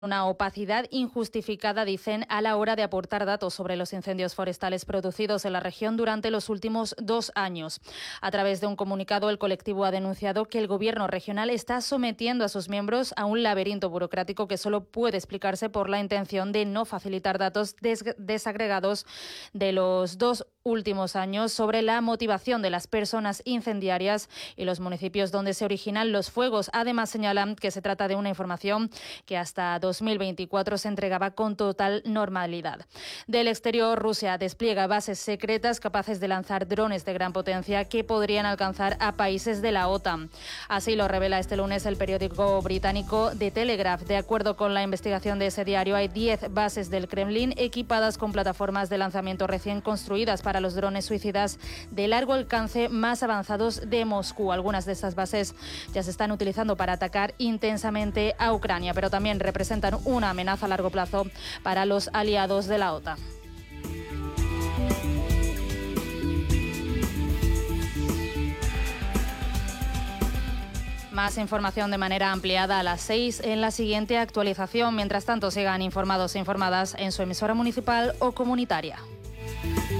Una opacidad injustificada, dicen, a la hora de aportar datos sobre los incendios forestales producidos en la región durante los últimos 2 años. A través de un comunicado, el colectivo ha denunciado que el Gobierno regional está sometiendo a sus miembros a un laberinto burocrático que solo puede explicarse por la intención de no facilitar datos desagregados de los 2 últimos años sobre la motivación de las personas incendiarias y los municipios donde se originan los fuegos. Además, señalan que se trata de una información que hasta 2024 se entregaba con total normalidad. Del exterior, Rusia despliega bases secretas capaces de lanzar drones de gran potencia que podrían alcanzar a países de la OTAN. Así lo revela este lunes el periódico británico The Telegraph. De acuerdo con la investigación de ese diario, hay 10 bases del Kremlin equipadas con plataformas de lanzamiento recién construidas para los drones suicidas de largo alcance más avanzados de Moscú. Algunas de estas bases ya se están utilizando para atacar intensamente a Ucrania, pero también representan una amenaza a largo plazo para los aliados de la OTAN. Más información de manera ampliada a las 6 en la siguiente actualización. Mientras tanto, sigan informados e informadas en su emisora municipal o comunitaria.